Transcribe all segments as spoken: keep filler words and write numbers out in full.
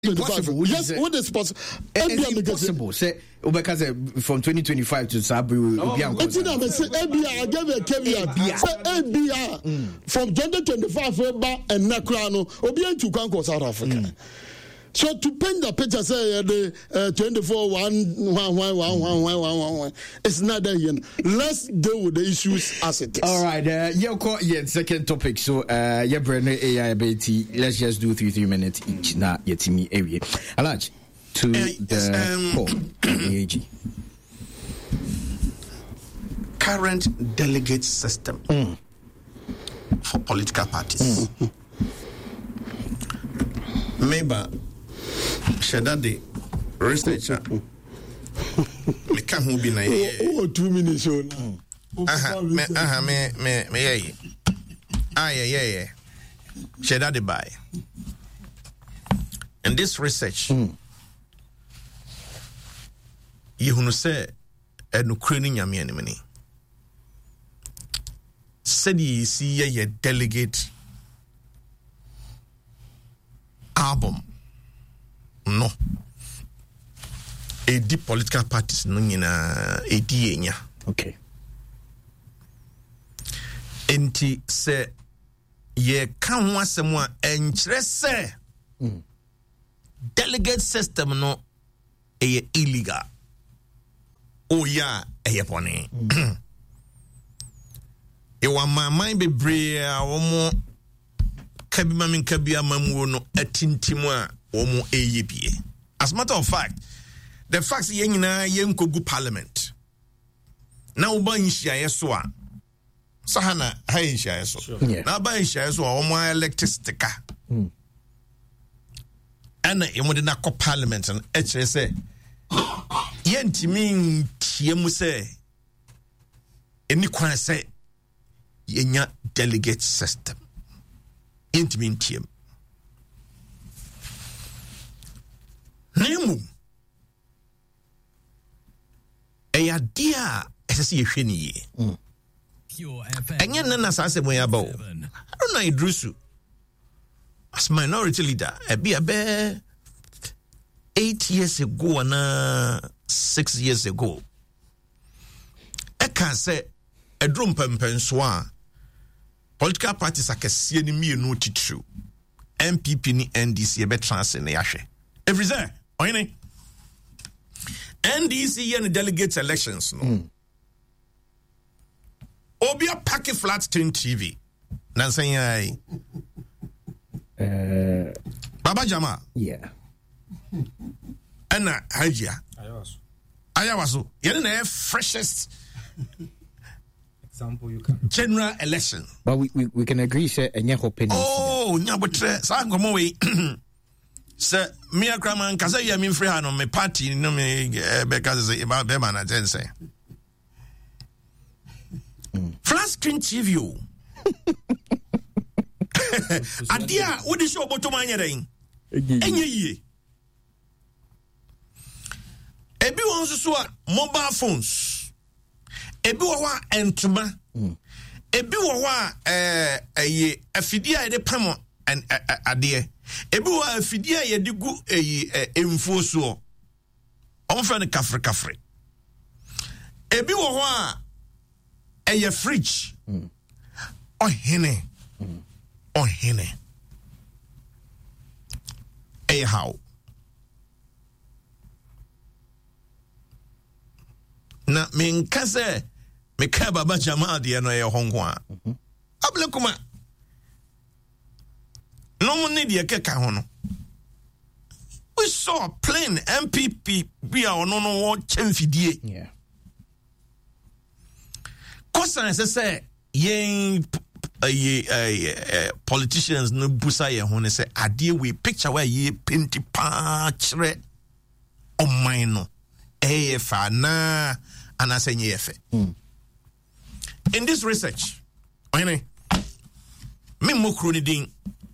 Impossible. Yes, what is possible? It's impossible. Say, because from twenty twenty-five to Sabri, it's in a say A B I. I gave a caveat. Say A B I from twenty twenty-five and Nakrano, Obian to conquer South Africa. So to paint the picture, say the uh, twenty-four one one one one one one one one. It's not there yet. Let's deal with the issues as it is. All right, uh, yeah, yeah. Second topic. So, uh, yeah, Brenner A I B T. Let's just do three three minutes each. Now, yet me area. Alaj to uh, the poll. A G. Current delegate system mm. for political parties. Mm. Maybe. Shadadi researcher me can who be na oh two minutes on aha me aha me me me yeah ah yeah yeah yeah Shadadi by and this research mm. you who say enu kreni nyame animani said you see a delegate album no a deep political parties no nyina e di enya okay enti se ye kan ho asem a enkyere se mm. delegate system no e illegal o ya e pone mm. e wa maman bebre a wo mo kabima min kabia mamu no atintimu a Omo A B A. As a matter of fact, the facts yengina yenkogu parliament. Now ba inshia yeso a. Sahana ha inshia yeso. Now ba inshia yeso a omo elect sticker. Mm. Ana emo de na ko parliament and e kire say yentimi tiemu say eni kwan say yenya delegate system. Yentimi tiemu Nemu Eya dia esesi yehwe ni ye. Enye nana sase mo yaba o. I don't know Idrisu. As minority leader, e be abe eight years ago na six years ago. E kan say edrum pempenso a political parties akese ni mienu titru. M P P ni N D C e be trans na yahwe. Everything. Oine. N D C and delegates elections no. Mm. Obia Paki Flat Screen T V. Nansen ai. Uh Baba Jama. Yeah. Anna Hajia. Ayawaso. Ayawaso. Yene na freshest example you can general election. But we we, we can agree say enye hope. Oh, nyabotre sa ngomo we. Sir, me a craman, because I am in free hand on my party, no me because about them and I then say. Flat screen T V. Adia, what is your bottom line? Any ye. Ebi wants to mobile phones. Ebi wa entuma. Ebi wa eh a fidia de pamo and adie. Ebi wa afidia ye digu eh emfuo so omfa ne kafre kafre ebi wo ho a eye fridge mm. ohene mm. ohene eye how na men kase me ka baba jamaa de no ye honko a mm-hmm. ablekuma no one need your keka hono. We saw a plain M P P be our no no one chemfidie. Yeah. Question say yen politicians no busa ye hono say ade we picture where ye pinti pa chre o mine no. E fa na anase nye efe. In this research, me mo kroni din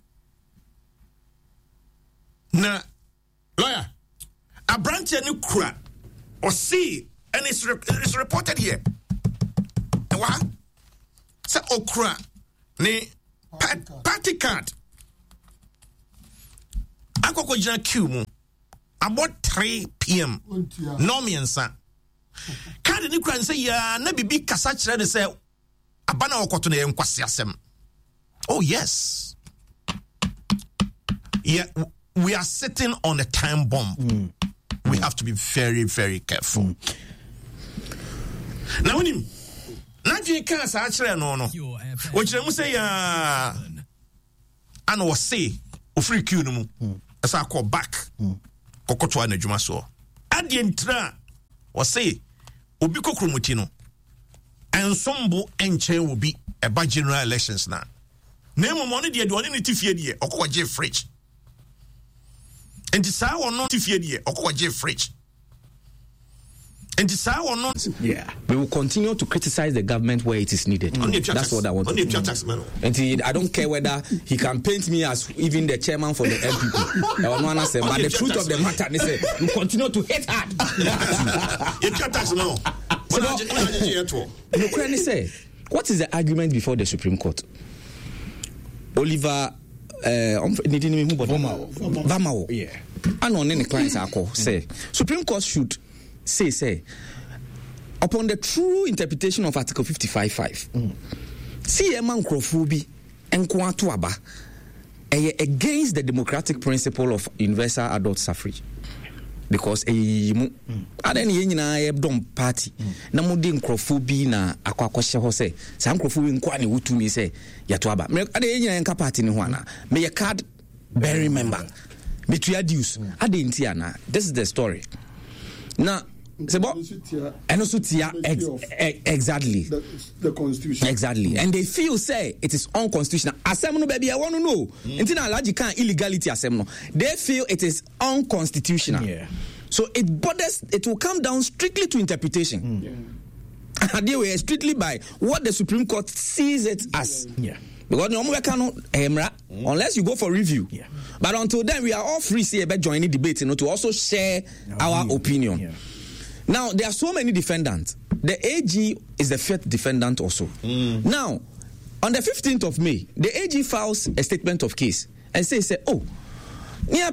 na lawyer a branch a new kura or see and it's, re- it's reported here what say okra ne party card akoko jina queue mu about three p.m. no miensa card ni kura say ya na bibi kasa kire ne say abana okoto na yenkwase asem. Oh yes, yeah, we are sitting on a time bomb. Mm. We mm. have to be very very careful. Mm. Now when him na dwen kan sa kire no no o kire mu say ya ana wo say o free queue no mu asa call back kokoto na adwuma so ade ntra wo say obi kokromuti no ensombo enchen obi eba general elections na na mo money de de oni ne tifie de okokje fridge enti sa wo no tifie de okokje fridge. And yeah, we will continue to criticize the government where it is needed. Mm. That's what I want to do. And he, I don't care whether he can paint me as even the chairman for the M P P. But the truth of the matter is that we continue to hate hard. Ukraine say, what is the argument before the Supreme Court? Oliver Vamao. Yeah. And on any clients are called say Supreme Court should say say upon the true interpretation of Article fifty-five point five mm. see a man crofo enko ato aba against the democratic principle of universal adult suffrage because e mu adan ye nyina ye dom party na mo de crofo bi na akwakwahye ho say san crofo wi nko ane wutumi say yato aba adan ye nyina enka party ne ho ana me ye card bearing member me to dues adan ti ana. This is the story now. And also tia ex- ex- exactly the, the constitution exactly and they feel say it is unconstitutional. Asem no baby I want to know until na allergic can illegality asem no they feel it is unconstitutional. Yeah. So it borders it will come down strictly to interpretation. Mm. Yeah. They were strictly by what the Supreme Court sees it as. Yeah. Because no more cannot emra unless you go for review. Yeah. But until then we are all free say about joining debate, you know, to also share no, our yeah. opinion. Yeah. Now, there are so many defendants. The A G is the fifth defendant also. Mm. Now, on the fifteenth of May, the A G files a statement of case and says, say, oh, there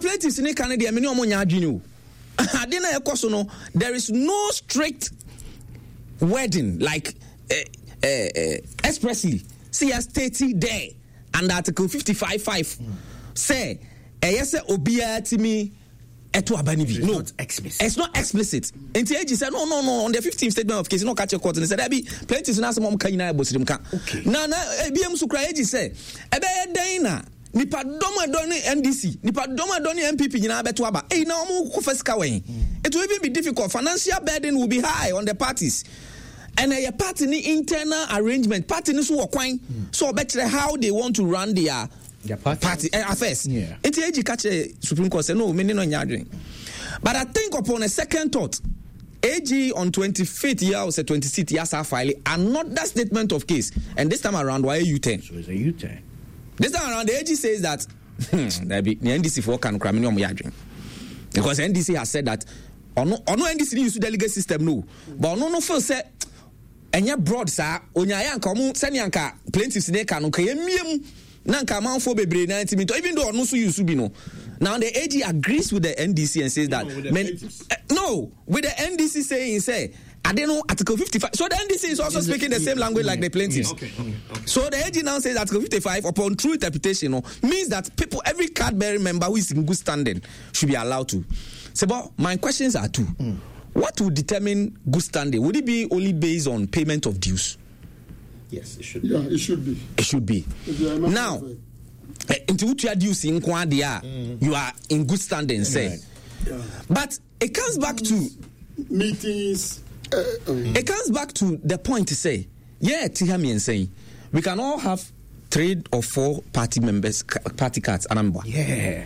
is no strict wording like uh, uh, uh, expressly. See, as stated there under Article fifty-five point five mm. say, yes, obia to me. It's no, not explicit. It's not explicit. And the A G said, no, no, no. On the fifteenth statement of case, no catch a court. And he said, "I be plenty to ask mom can you okay. Now, now, B M Sukra A G say, Ebe Dana, Nipa Doma Doni N D C, Nipa Doma Doni M P P, Yina Betuaba. Eh, now mu kufeska way. It will even be difficult. Financial burden will be high on the parties. And a party ni internal arrangement, party ni so kwine. So better how they want to run their The party, party uh, affairs. Yeah. And the A G catch a Supreme Court say no, me no nyadring. But I think upon a second thought, A G on twenty-fifth year or say twenty-sixth year file another statement of case, and this time around why U ten? So it's a U ten. This time around the A G says that there be the N D C for can criminal nyadring because N D C has said that or no or no N D C use delegate system no, but no no feel say enya broad sa onyaya nka omo sani anka plaintiffs ne ka no ka yemiem. Nanka manfo bebre na intimi even though no so use be no. Now the A G agrees with the N D C and says that no, with men, uh, no with the N D C saying say I don't know Article fifty-five. So the N D C is also is speaking the, the same language yeah, like the plaintiffs. Okay, okay, okay. So the A G now says Article fifty-five upon true interpretation no, means that people every card bearing member who is in good standing should be allowed to. So but my questions are two. Mm. What would determine good standing? Would it be only based on payment of dues? Yes, it should be. Yeah, it should be. It should be. Now, into what you are using, you are in good standing, say. Right. Yeah. But it comes back to meetings. Uh, um. It comes back to the point to say, yeah, Tihami and saying, we can all have three or four party members, party cards, and I'm yeah.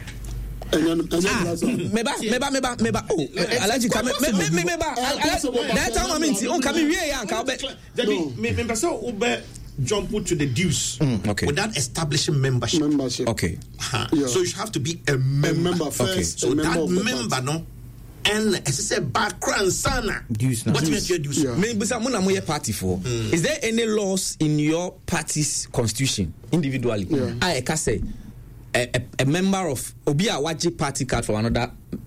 Meba, meba, meba, meba. Oh, allergic. Meba, meba. That time I mean, on come here, yeah, member. So Ube jump to the dues okay. without establishing membership. Membership. Okay. Uh-huh. Yeah. So you have to be a member, a member first. Okay. So that member, no. And as I said, background sana. Dues. What means your dues? Maybe someone am a party for. Is there any laws in your party's constitution individually? Yeah. I can say. a, a, a member of obi a waji party card from another